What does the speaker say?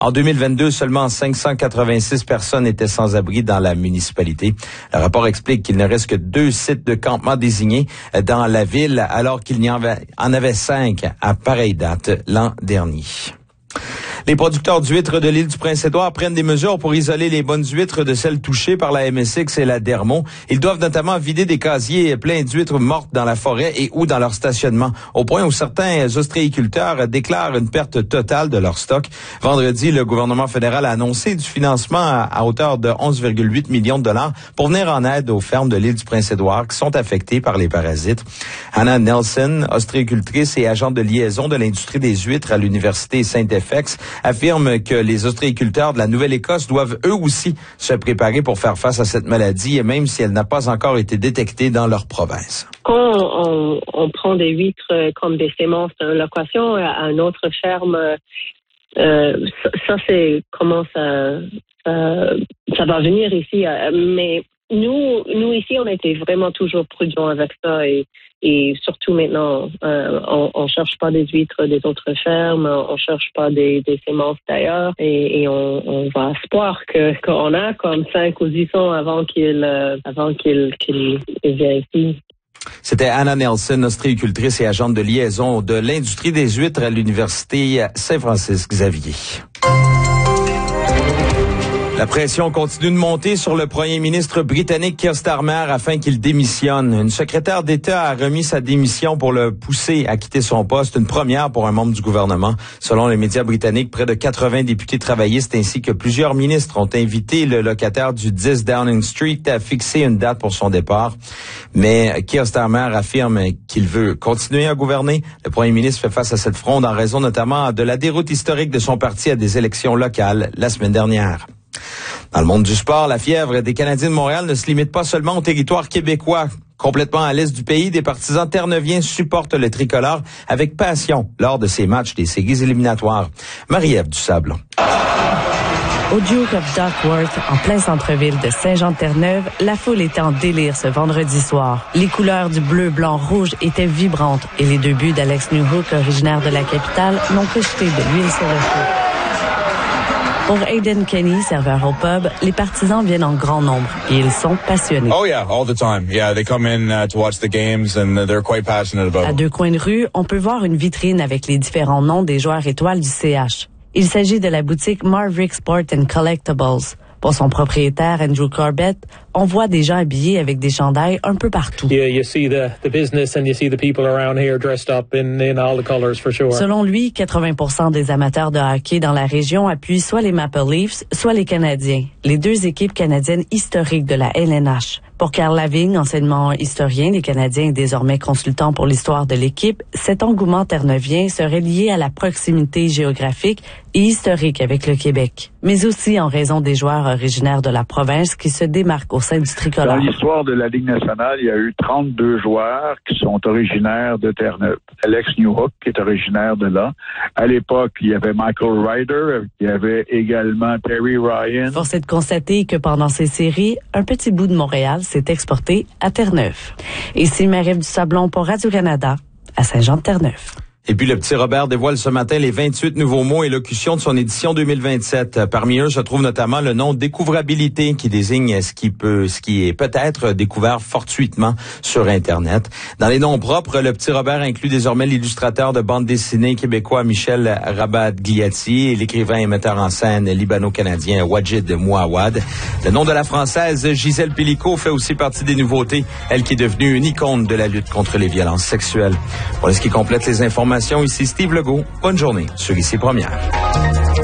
En 2022, seulement 586 personnes étaient sans abri dans la municipalité. Le rapport explique qu'il ne reste que 2 sites de campement désignés dans la ville, alors qu'il y en avait 5 à pareille date l'an dernier. Les producteurs d'huîtres de l'île du Prince-Édouard prennent des mesures pour isoler les bonnes huîtres de celles touchées par la MSX et la Dermont. Ils doivent notamment vider des casiers pleins d'huîtres mortes dans la forêt et ou dans leur stationnement, au point où certains ostréiculteurs déclarent une perte totale de leur stock. Vendredi, le gouvernement fédéral a annoncé du financement à hauteur de 11,8 millions de dollars pour venir en aide aux fermes de l'île du Prince-Édouard qui sont affectées par les parasites. Hannah Nelson, ostréicultrice et agente de liaison de l'industrie des huîtres à l'Université Saint-FX, affirme que les ostréiculteurs de la Nouvelle-Écosse doivent eux aussi se préparer pour faire face à cette maladie, même si elle n'a pas encore été détectée dans leur province. Quand on prend des huîtres comme des semences en location à une autre ferme, ça c'est comment ça va venir ici. Mais nous ici, on était vraiment toujours prudents avec ça et surtout maintenant, on cherche pas des huîtres des autres fermes, on cherche pas des semences d'ailleurs et on va espoir qu'on a comme 5 ou 10 ans avant qu'il vienne ici. C'était Hannah Nelson, ostréicultrice et agente de liaison de l'industrie des huîtres à l'Université Saint-Francis-Xavier. La pression continue de monter sur le premier ministre britannique Keir Starmer afin qu'il démissionne. Une secrétaire d'État a remis sa démission pour le pousser à quitter son poste, une première pour un membre du gouvernement. Selon les médias britanniques, près de 80 députés travaillistes ainsi que plusieurs ministres ont invité le locataire du 10 Downing Street à fixer une date pour son départ. Mais Keir Starmer affirme qu'il veut continuer à gouverner. Le premier ministre fait face à cette fronde en raison notamment de la déroute historique de son parti à des élections locales la semaine dernière. Dans le monde du sport, la fièvre des Canadiens de Montréal ne se limite pas seulement au territoire québécois. Complètement à l'est du pays, des partisans terre-neuviens supportent le tricolore avec passion lors de ces matchs des séries éliminatoires. Marie-Ève Dusablon. Au Duke of Duckworth, en plein centre-ville de Saint-Jean-de-Terre-Neuve, la foule était en délire ce vendredi soir. Les couleurs du bleu, blanc, rouge étaient vibrantes et les 2 buts d'Alex Newhook, originaire de la capitale, n'ont que jeté de l'huile sur le feu. Pour Aidan Kenny, serveur au pub, les partisans viennent en grand nombre et ils sont passionnés. Oh yeah, all the time. Yeah, they come in to watch the games and they're quite passionate about it. À 2 coins de rue, on peut voir une vitrine avec les différents noms des joueurs étoiles du CH. Il s'agit de la boutique Marvick Sport and Collectibles. Pour son propriétaire, Andrew Corbett, on voit des gens habillés avec des chandails un peu partout. Yeah, you see the business and you see the people around here dressed up in all the colors for sure. Selon lui, 80% des amateurs de hockey dans la région appuient soit les Maple Leafs, soit les Canadiens, les 2 équipes canadiennes historiques de la LNH. Pour Carl Lavigne, enseignement historien des Canadiens et désormais consultant pour l'histoire de l'équipe, cet engouement terreneuvien serait lié à la proximité géographique et historique avec le Québec, mais aussi en raison des joueurs originaires de la province qui se démarquent au sein du tricolore. Dans l'histoire de la Ligue nationale, il y a eu 32 joueurs qui sont originaires de Terre-Neuve. Alex Newhook, qui est originaire de là. À l'époque, il y avait Michael Ryder, il y avait également Terry Ryan. Force est de constater que pendant ces séries, un petit bout de Montréal s'est exporté à Terre-Neuve. Ici Marie-Ève Dusablon pour Radio-Canada, à Saint-Jean-de-Terre-Neuve. Et puis, le petit Robert dévoile ce matin les 28 nouveaux mots et locutions de son édition 2027. Parmi eux se trouve notamment le nom découvrabilité qui désigne ce qui est peut-être découvert fortuitement sur Internet. Dans les noms propres, le petit Robert inclut désormais l'illustrateur de bande dessinée québécois Michel Rabat-Gliatti et l'écrivain et metteur en scène libano-canadien Wajid Mouawad. Le nom de la Française Gisèle Pélicaud fait aussi partie des nouveautés, elle qui est devenue une icône de la lutte contre les violences sexuelles. Voilà ce qui complète les informations. Ici Steve Legault. Bonne journée sur Ici Première.